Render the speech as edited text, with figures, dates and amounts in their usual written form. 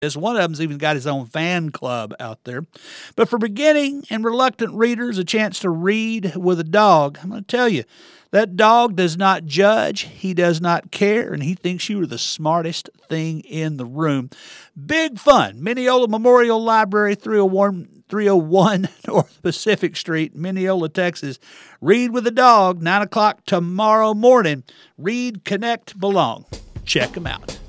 One of them's even got his own fan club out there. But for beginning and reluctant readers, a chance to read with a dog, I'm going to tell you, that dog does not judge, he does not care, and he thinks you are the smartest thing in the room. Big fun. Mineola Memorial Library, 301 North Pacific Street, Mineola, Texas. Read with a dog, 9 o'clock tomorrow morning. Read, connect, belong. Check them out.